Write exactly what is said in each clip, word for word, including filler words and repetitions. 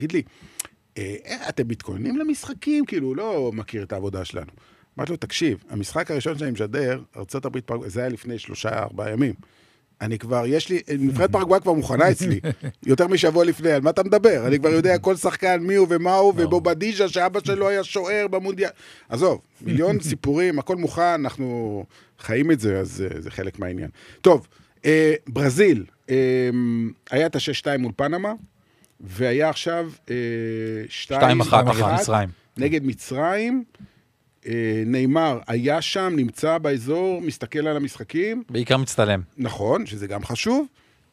תגיד לי, אתם מתכוננים למשחקים? כאילו, הוא לא מכיר את העבודה שלנו. אמרתי לו, תקשיב, המשחק הראשון שאני משדר, ארצות הברית פרגוואי, זה היה לפני שלושה, ארבעה ימים. אני כבר, יש לי, נבחרת פרגוואי כבר מוכנה אצלי, יותר משבוע לפני, על מה אתה מדבר? אני כבר יודע כל שחקן מי הוא ומה הוא, ובובדיז'ה שאבא שלו היה שוער במונדיאל. עזוב, מיליון סיפורים, הכל מוכן, אנחנו חיים את זה, אז זה חלק מהעניין. טוב, ברזיל, היה את השש שתיים מול פנמה, והיה עכשיו שתיים אחת נגד מצרים, ניימר היה שם, נמצא באזור, מסתכל על המשחקים. בעיקר מצטלם. נכון, שזה גם חשוב.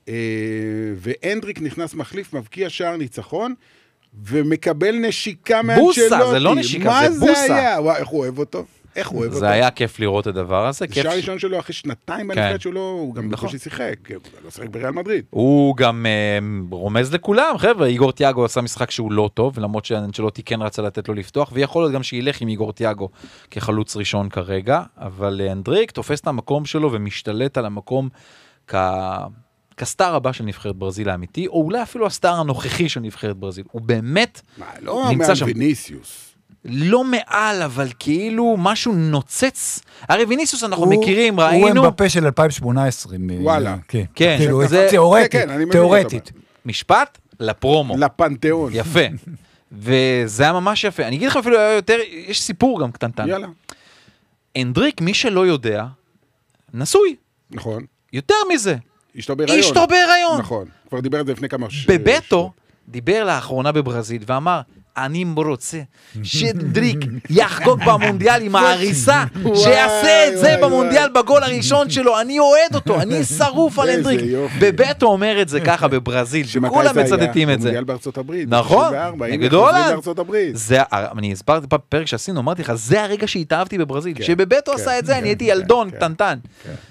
ואנדריק נכנס מחליף, מבקיע שער ניצחון, ומקבל נשיקה מאנצ'לוטי. בוסה, זה לא נשיקה, זה בוסה. מה זה היה? וואי, איך הוא אוהב אותו? איך הוא אוהב אותו? זה היה כיף לראות את הדבר הזה. זה שער ראשון שלו אחרי שנתיים בנפרד שלו, הוא גם בקושי שיחק. הוא לא שיחק בריאל מדריד. הוא גם רומז לכולם, חבר'ה, איגור תיאגו עשה משחק שהוא לא טוב, למרות שאנצ'לוטי כן רצה לתת לו לפתוח, ויכול להיות גם שילך עם איגור תיאגו כחלוץ ראשון כרגע, אבל אנדריק תופס את המקום שלו ומשתלט על המקום כ... כסטאר הבא של נבחרת ברזיל האמיתי, או אולי אפילו הסטאר הנוכחי של נבחרת ברזיל. הוא באמת נמצא שם. ויניסיוס. לא מעל, אבל כאילו משהו נוצץ. הרי ויניסיוס אנחנו מכירים, ראינו... הוא אמבפה של אלפיים שמונה עשרה. וואלה. כן. זה תיאורטית. תיאורטית. משפט לפרומו. לפנתיאון. יפה. וזה היה ממש יפה. אני אגיד לך אפילו יותר, יש סיפור גם קטנטן. יאללה. אנדריק, מי שלא יודע, נשוי. נכון. יותר מזה. אשתו בהיריון. אשתו בהיריון. נכון. כבר דיבר את זה לפני כמה... בבטו, דיבר לאחרונה בברזיל, ואמר, אני רוצה שדריק יחגוג במונדיאל עם העריסה, שיעשה את זה במונדיאל בגול הראשון שלו, אני אוהד אותו, אני שרוף על אנדריק. בבטו אומר את זה ככה בברזיל, שכולם מצטטים את זה. מונדיאל בארצות הברית. נכון, נגד הולנד. זה, אני הסברתי בפרק שעשינו, אמרתי לך, זה הרגע שהתאהבתי בברזיל, שבבטו עשה את זה, אני הייתי ילדון, קטנטן.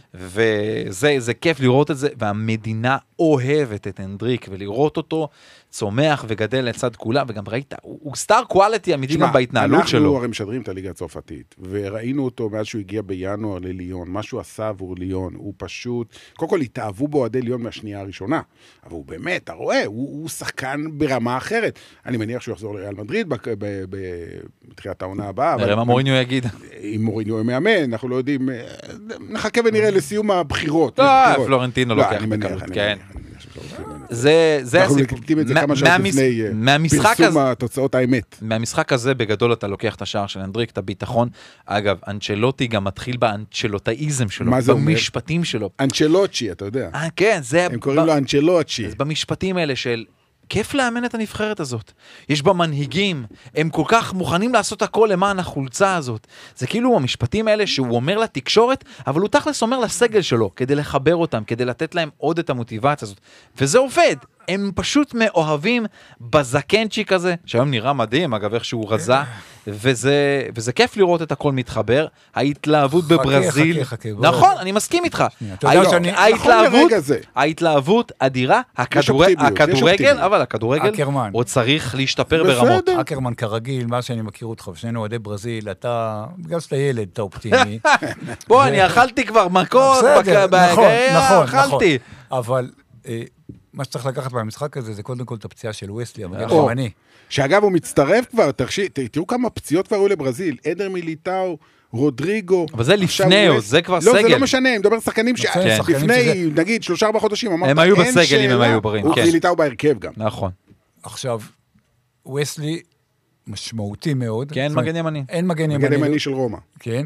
וזה כיף לראות את זה, והמדינה אוהבת את אנדריק, ולראות אותו צומח וגדל לצד כולה, וגם ראית, הוא סטאר קואליטי אמיתי גם בהתנהלות שלו. אנחנו הרי משדרים את הליגה הצרפתית, וראינו אותו מאז שהוא הגיע בינואר לליון, מה שהוא עשה עבור ליון, הוא פשוט, קודם כל התאהבו בו עדי ליון מהשנייה הראשונה, אבל הוא באמת, אתה רואה, הוא, הוא שחקן ברמה אחרת. אני מניח שהוא יחזור לריאל מדריד בתחילת העונה הבאה. נראה מה מוריניו יגיד. אם מוריניו מאמן, אנחנו לא יודעים, נחכה ונראה לסיום הבחירות. פלורנטינו לוקח בקלות, כן. זה, זה אנחנו מקליטים את זה כמה שעות לפני פרסום התוצאות האמת. מהמשחק הזה בגדול אתה לוקח את השער של אנדריק, את הביטחון. אגב, אנצ'לוטי גם מתחיל באנצ'לוטאיזם שלו, במשפטים שלו. אנצ'לוצ'י, אתה יודע. אה, כן, זה... הם קוראים לו אנצ'לוצ'י. אז במשפטים האלה של... כיף לאמן את הנבחרת הזאת. יש בה מנהיגים, הם כל כך מוכנים לעשות הכל למען החולצה הזאת. זה כאילו המשפטים האלה שהוא אומר לתקשורת, אבל הוא תכלס אומר לסגל שלו, כדי לחבר אותם, כדי לתת להם עוד את המוטיבציה הזאת. וזה עובד. הם פשוט מאוהבים בזקנצ'יק הזה, שהיום נראה מדהים, אגב, איך שהוא רזה, וזה, וזה כיף לראות את הכל מתחבר. ההתלהבות בברזיל... חכה, חכה, נכון, אני מסכים איתך. ההתלהבות אדירה, הכדורגל, אבל הכדורגל עוד צריך להשתפר ברמות. אקרמן כרגיל, מה שאני מכיר אותך, ושנינו אוהדי ברזיל, אתה, בגלל שאתה ילד, אתה אופטימי. בוא, אני אכלתי כבר מכות, אכלתי. אבל... מה שצריך לקחת במשחק הזה, זה קודם כל את הפציעה של וויסלי, המגן הימני. שאגב, הוא מצטרף כבר, תראו כמה פציעות כבר היו לברזיל, אדר מיליטאו, רודריגו. אבל זה לפני, זה כבר סגל. לא, זה לא משנה, אני מדבר שחקנים שלפני, נגיד, שלושה ארבעה חודשים, הם היו בסגל אם הם היו בראים. הוא מיליטאו בהרכב גם. נכון. עכשיו, וויסלי משמעותי מאוד. כן, מגן ימני. אין מגן ימני. מגן ימני של רומא. כן.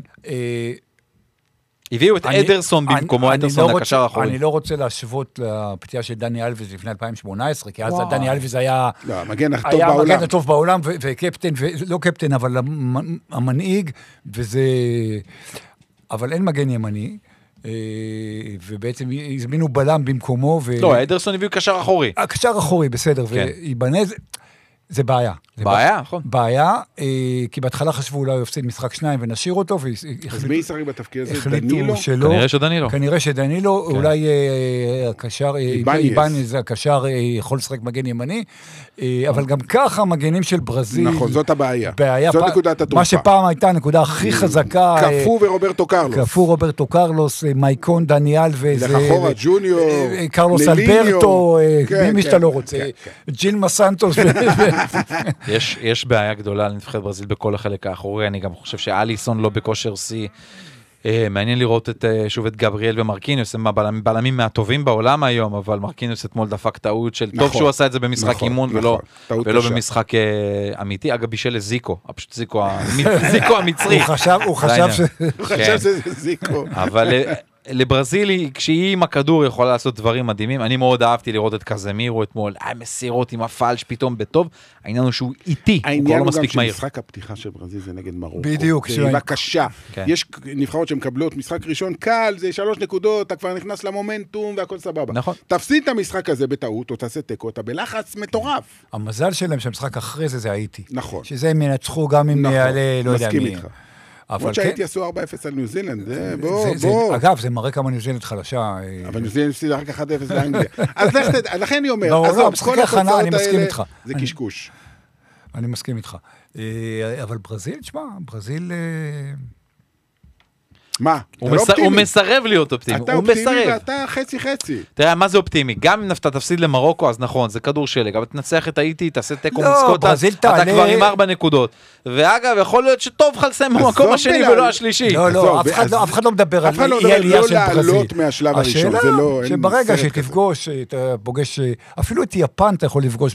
הביאו את אדרסון במקומו, אדרסון הקשר האחורי. אני לא רוצה להשוות לפציעה של דני אלוויז לפני אלפיים שמונה עשרה, כי אז דני אלוויז היה... לא, המגן הטוב בעולם. היה המגן הטוב בעולם, וקפטן, לא קפטן, אבל המנהיג, וזה... אבל אין מגן ימני, ובעצם הזמינו בלם במקומו. לא, אדרסון הביאו קשר אחורי. הקשר אחורי, בסדר, ויבנה זה... זה בעיה. בעיה, נכון. בעיה, כי בהתחלה חשבו אולי הוא יפסיד משחק שניים ונשאיר אותו, אז מי ישחק בתפקיד הזה? החליטו דנילו? שלא. כנראה שדנילו. כנראה שדנילו, אולי הקשר, איבניאז, הקשר יכול לשחק מגן ימני, אבל גם ככה מגנים של ברזיל. נכון, זאת הבעיה. בעיה, זאת נקודת התרופה. מה שפעם הייתה הנקודה הכי חזקה. קפו ורוברטו קרלוס. קפו רוברטו קרלוס, מייקון דניאל וזה. לחכורה, ג'וניור, קרלוס אלברטו, מי שאתה לא רוצה. ג'ילמה סנטוס. יש בעיה גדולה לנבחרת ברזיל בכל החלק האחורי, אני גם חושב שאליסון לא בכושר סי, מעניין לראות את, שוב את גבריאל ומרקיניוס, הם הבלמים מהטובים בעולם היום, אבל מרקיניוס אתמול דפק טעות של, טוב שהוא עשה את זה במשחק אימון ולא במשחק אמיתי, אגב בישל לזיקו, פשוט זיקו המצרי. הוא חשב שזה זיקו. אבל לברזיל, כשהיא עם הכדור יכולה לעשות דברים מדהימים, אני מאוד אהבתי לראות את קזמירו אתמול, היה מסירות עם הפלש פתאום בטוב, העניין הוא שהוא איטי, הוא כבר לא מספיק מהיר. העניין הוא גם שמשחק הפתיחה של ברזיל זה נגד מרוקו. בדיוק. זה היווה קשה. יש נבחרות שמקבלות משחק ראשון קל, זה שלוש נקודות, אתה כבר נכנס למומנטום והכל סבבה. נכון. תפסיד את המשחק הזה בטעות, או תעשה תיקו, אתה בלחץ מטורף. המזל שלהם שהמשחק אחרי זה זה האיטי. נכון. שזה הם ינצחו גם אם יעלה, לא יודע מי. עוד שהייתי עשו ארבע אפס על ניו זילנד, בוא, בוא. אגב, זה מראה כמה ניו זילנד חלשה. אבל ניו זילנד הפסידה רק אחד אפס לאנגליה. אז לכן אני אומר, לא, עזוב, כל התוצאות האלה, זה קשקוש. אני מסכים איתך. אבל ברזיל, תשמע, ברזיל... מה? הוא מסרב להיות אופטימי, אתה אופטימי ואתה חצי חצי. תראה, מה זה אופטימי? גם אם אתה תפסיד למרוקו, אז נכון, זה כדור שלג, אבל תנצח את האיטי, תעשה תיקו מסקוטה, אתה כבר עם ארבע נקודות. ואגב, יכול להיות שטוב לך לסיים במקום השני ולא השלישי. לא, לא, אף אחד לא מדבר על אי עלייה של ברזיל. לא לעלות מהשלב הראשון, זה לא... השאלה שברגע שתפגוש, אתה פוגש, אפילו את יפן אתה יכול לפגוש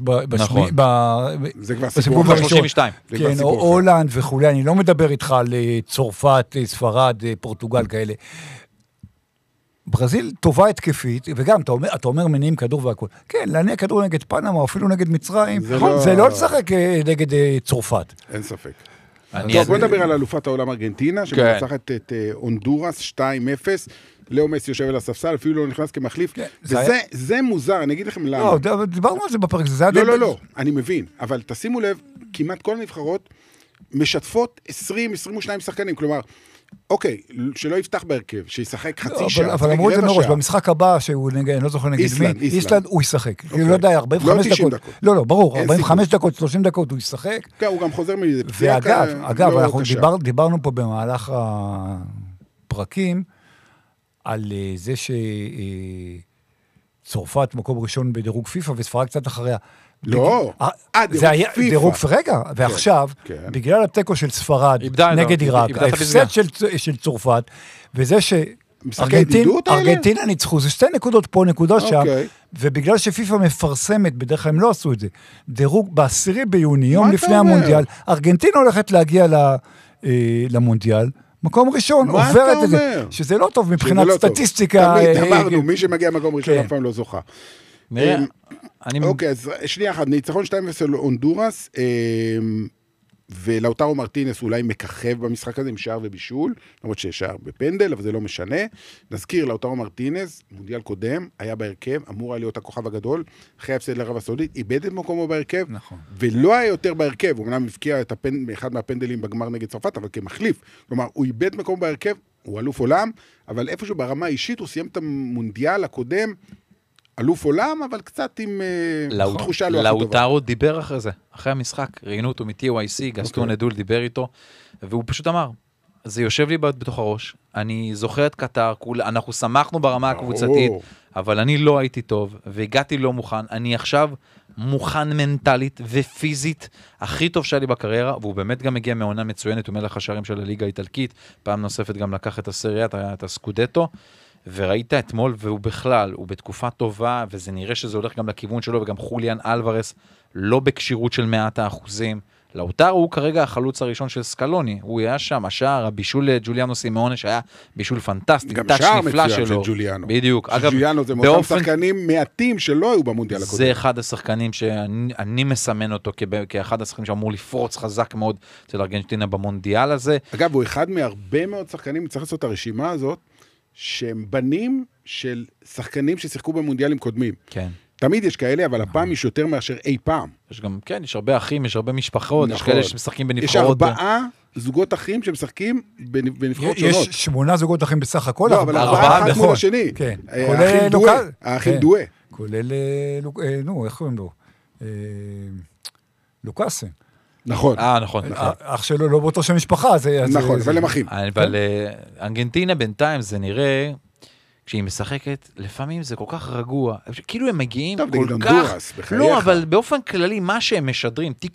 בסיבוב שלושים ושתיים. כן, או הולנד וכולי, אני לא מדבר איתך על צרפת, ספרד, פורטוגל כאלה. ברזיל טובה התקפית, וגם אתה אומר, אתה אומר מניעים כדור והכל. כן, להניע כדור נגד פנמה, אפילו נגד מצרים, זה לא, זה לא לשחק נגד צרפת. אין ספק. טוב, בוא נדבר על אלופת העולם ארגנטינה, שמנצחת את הונדורס שתיים אפס, לאו מסי יושב על הספסל, אפילו לא נכנס כמחליף, וזה מוזר, אני אגיד לכם למה. לא, דיברנו על זה בפרק, זה לא, לא, לא, אני מבין, אבל תשימו לב, כמעט כל הנבחרות משתפות עשרים עשרים ושתיים שחקנים, כלומר, אוקיי, שלא יפתח בהרכב, שישחק חצי שעה. אבל אמרו את זה מראש, במשחק הבא, שהוא נגד, אני לא זוכר נגד מי, איסלנד, הוא ישחק. לא יודע, ארבעים וחמש דקות. לא, לא, ברור, ארבעים וחמש דקות, שלושים דקות הוא ישחק. כן, הוא גם חוזר מזה. ואגב, אגב, אנחנו דיברנו פה במהלך הפרקים, על זה שצרפת מקום ראשון בדירוג פיפה, וספרד קצת אחריה. לא, זה היה דירוג רגע, ועכשיו, בגלל התיקו של ספרד נגד עיראק, ההפסד של צרפת, וזה שארגנטינה ניצחו, זה שתי נקודות פה, נקודות שם, ובגלל שפיפה מפרסמת, בדרך כלל הם לא עשו את זה, דירוג בעשירי ביוני, יום לפני המונדיאל, ארגנטינה הולכת להגיע למונדיאל, מקום ראשון, עוברת את זה, שזה לא טוב מבחינת סטטיסטיקה. תמיד אמרנו, מי שמגיע מקום ראשון אף פעם לא זוכה. אוקיי, אז שנייה אחת, ניצחון שתיים אפס על הונדורס, ולאוטרו מרטינס אולי מככב במשחק הזה עם שער ובישול, למרות שיש שער בפנדל, אבל זה לא משנה. נזכיר, לאוטרו מרטינס, מונדיאל קודם, היה בהרכב, אמור היה להיות הכוכב הגדול, אחרי הפסד לערב הסעודית, איבד את מקומו בהרכב, ולא היה יותר בהרכב, הוא אמנם הפקיע אחד מהפנדלים בגמר נגד צרפת, אבל כמחליף, כלומר, הוא איבד מקום בהרכב, הוא אלוף עולם, אבל איפשהו ברמה האישית, הוא סיים את המונדיאל הקודם, אלוף עולם, אבל קצת עם תחושה לא הכי טובה. לאוטרו דיבר אחרי זה, אחרי המשחק, ראיינו אותו מ-טי וואי סי, גסטון נדול דיבר איתו, והוא פשוט אמר, זה יושב לי בתוך הראש, אני זוכר את קטר, אנחנו שמחנו ברמה הקבוצתית, אבל אני לא הייתי טוב, והגעתי לא מוכן, אני עכשיו מוכן מנטלית ופיזית, הכי טוב שהיה לי בקריירה, והוא באמת גם הגיע מעונה מצוינת, הוא מלך השערים של הליגה האיטלקית, פעם נוספת גם לקח את הסריה, את הסקודטו, וראית אתמול, והוא בכלל, הוא בתקופה טובה, וזה נראה שזה הולך גם לכיוון שלו, וגם חוליאן אלוורס, לא בקשירות של מאת האחוזים. לאוטרו הוא כרגע החלוץ הראשון של סקלוני, הוא היה שם, השער, הבישול לג'וליאנו סימאונה, שהיה בישול פנטסטי, טאץ' נפלא שלו. של ג'וליאנו. בדיוק. אגב, ג'וליאנו זה מאותם שחקנים מעטים שלא היו במונדיאל הקודם. זה אחד השחקנים שאני מסמן אותו כאחד השחקנים שאמור לפרוץ חזק מאוד אצל ארגנטינה במונדיאל הזה. אגב, הוא אחד מהרבה מאוד שחקנים, צריך לעשות את הרשימה הזאת, שהם בנים של שחקנים ששיחקו במונדיאלים קודמים. כן. תמיד יש כאלה, אבל הפעם יש יותר מאשר אי פעם. יש גם, כן, יש הרבה אחים, יש הרבה משפחות, יש כאלה שמשחקים בנבחרות. יש ארבעה זוגות אחים שמשחקים בנבחרות שונות. יש שמונה זוגות אחים בסך הכל. לא, אבל ארבעה אחד מול השני. האחים דואה. האחים דואה. כולל, נו, איך קוראים לו? לוקאסן. נכון. אה, נכון. אח שלו לא באותו שם משפחה. נכון, אבל הם אחים. אבל ארגנטינה בינתיים זה נראה, כשהיא משחקת, לפעמים זה כל כך רגוע. כאילו הם מגיעים כל כך... לא, אבל באופן כללי, מה שהם משדרים,